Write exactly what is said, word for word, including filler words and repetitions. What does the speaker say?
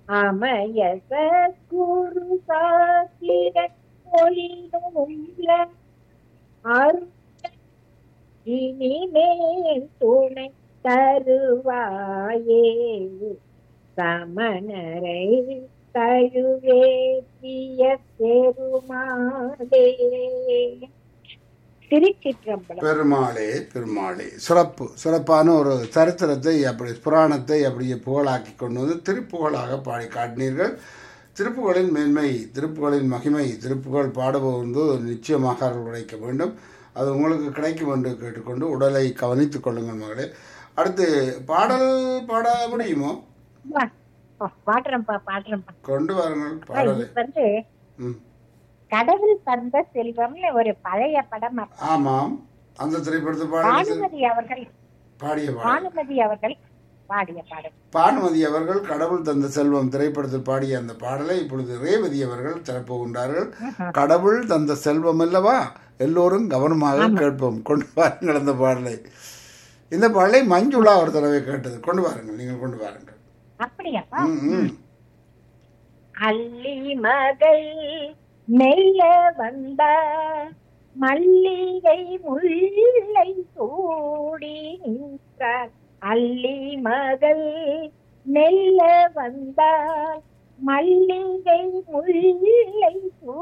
அமய சத்குரு சாத்திர ஒளிநூல அருள் இனிமேல் துணை தருவாயே சமணரை தழுவேற்றிய பெருமாளே. திருச்சிற்றம்பலம். பெருமாளே பெருமாளே சிறப்பு சிறப்பான ஒரு சரித்திரத்தை அப்படி புராணத்தை அப்படியே புகழாக்கி கொண்டு வந்து திருப்புகழாக பாடி காட்டினீர்கள். திருப்புகளின் மேன்மை, திருப்புகளின் மகிமை, திருப்புகள் பாடுவது நிச்சயமாக அருள் கிடைக்க வேண்டும். அது உங்களுக்கு கிடைக்கும் என்று கேட்டுக்கொண்டு உடலை கவனித்துக் கொள்ளுங்கள் மகளே. அடுத்து பாடல் பாட முடியுமோ? பாடுறேன்ப்பா பாடுறேன்ப்பா கொண்டு வாருங்கள் பாடலை. வந்து கடவுள் தந்த செல்வம்னு ஒரு பழைய படம். ஆமாம், அந்த திரைப்படத்தை பானுமதி அவர்கள் பாடிய பானுமதி அவர்கள் பாடிய பாடல். பானுமதி அவர்கள் கடவுள் தந்த செல்வம் திரைப்படத்தில் பாடிய அந்த பாடலை இப்பொழுது ரேவதி அவர்கள் தரப்போகின்றார்கள். கடவுள் தந்த செல்வம் அல்லவா, எல்லோரும் கவனமாக கேட்போம். கொண்டு வாருங்கள் அந்த பாடலை. இந்த பாடலை மஞ்சுளா ஒரு தடவை கேட்டது. கொண்டு வாருங்கள், நீங்கள் கொண்டு வாருங்கள். அப்படியாப்பா? அள்ளி மகள் மெல்ல வந்த மல்லிகை முல்லை சூடி நின்றார். அள்ளி மகள் மெல்ல வந்தார் மல்லிகை முல்லை